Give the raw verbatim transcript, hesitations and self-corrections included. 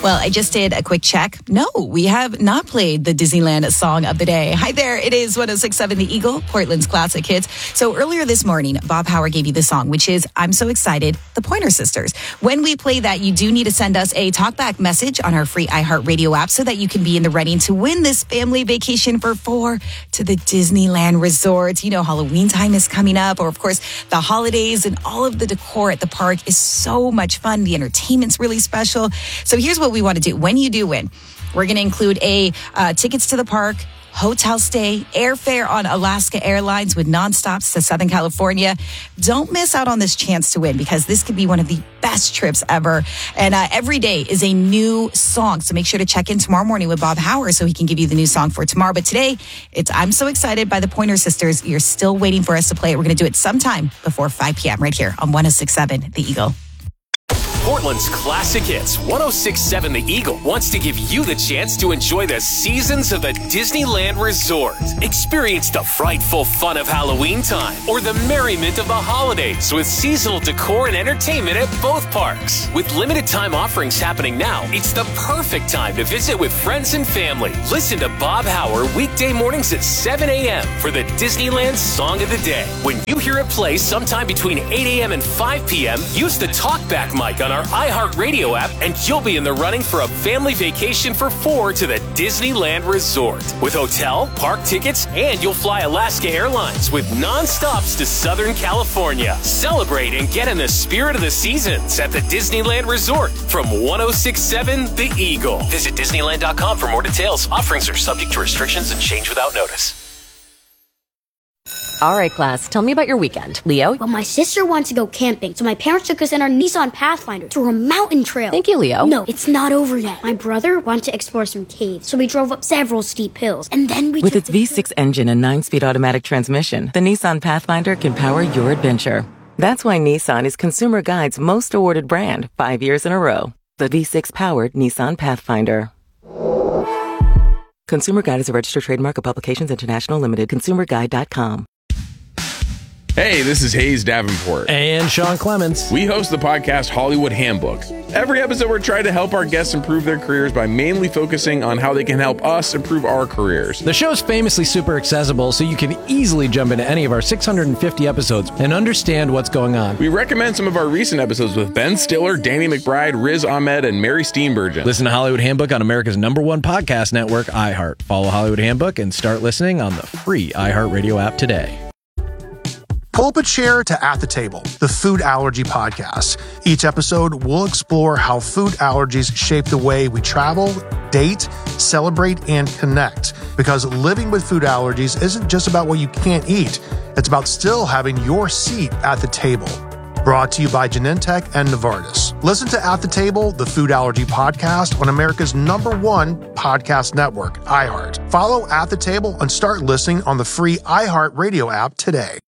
Well, I just did a quick check. No, we have not played the Disneyland song of the day. Hi there, it is one oh six point seven The Eagle, Portland's classic hits. So earlier this morning, Bob Howard gave you the song, which is I'm So Excited, the Pointer Sisters. When we play that, you do need to send us a talkback message on our free iHeartRadio app so that you can be in the running to win this family vacation for four to the Disneyland Resort. You know, Halloween time is coming up, or of course, the holidays and all of the decor at the park is so much fun. The entertainment's really special. So here's what we want to do. When you do win, we're going to include a uh, tickets to the park, hotel stay, airfare on Alaska Airlines with nonstops to Southern California. Don't miss out on this chance to win because this could be one of the best trips ever. And uh, every day is a new song. So make sure to check in tomorrow morning with Bob Howard so he can give you the new song for tomorrow. But today, it's I'm So Excited by the Pointer Sisters. You're still waiting for us to play it. We're going to do it sometime before five p.m. right here on one oh six point seven The Eagle. Portland's classic hits, one oh six point seven The Eagle wants to give you the chance to enjoy the seasons of the Disneyland Resort. Experience the frightful fun of Halloween time or the merriment of the holidays with seasonal decor and entertainment at both parks. With limited time offerings happening now, it's the perfect time to visit with friends and family. Listen to Bob Howard weekday mornings at seven a.m. for the Disneyland Song of the Day. When you hear it play sometime between eight a.m. and five p.m., use the talkback mic on our iHeartRadio app and you'll be in the running for a family vacation for four to the Disneyland Resort. With hotel, park tickets, and you'll fly Alaska Airlines with non-stops to Southern California. Celebrate and get in the spirit of the seasons at the Disneyland Resort from one oh six point seven The Eagle. Visit Disneyland dot com for more details. Offerings are subject to restrictions and change without notice. All right, class, tell me about your weekend. Leo? Well, my sister wanted to go camping, so my parents took us in our Nissan Pathfinder to a mountain trail. Thank you, Leo. No, it's not over yet. My brother wanted to explore some caves, so we drove up several steep hills, and then we With took its V six engine and nine-speed automatic transmission, the Nissan Pathfinder can power your adventure. That's why Nissan is Consumer Guide's most awarded brand five years in a row. The V six-powered Nissan Pathfinder. Consumer Guide is a registered trademark of Publications International Limited. consumer guide dot com. Hey, this is Hayes Davenport. And Sean Clements. We host the podcast Hollywood Handbook. Every episode, we're trying to help our guests improve their careers by mainly focusing on how they can help us improve our careers. The show's famously super accessible, so you can easily jump into any of our six hundred fifty episodes and understand what's going on. We recommend some of our recent episodes with Ben Stiller, Danny McBride, Riz Ahmed, and Mary Steenburgen. Listen to Hollywood Handbook on America's number one podcast network, iHeart. Follow Hollywood Handbook and start listening on the free iHeartRadio app today. Pull up a chair to At the Table, the food allergy podcast. Each episode, we'll explore how food allergies shape the way we travel, date, celebrate, and connect. Because living with food allergies isn't just about what you can't eat. It's about still having your seat at the table. Brought to you by Genentech and Novartis. Listen to At the Table, the food allergy podcast on America's number one podcast network, iHeart. Follow At the Table and start listening on the free iHeartRadio app today.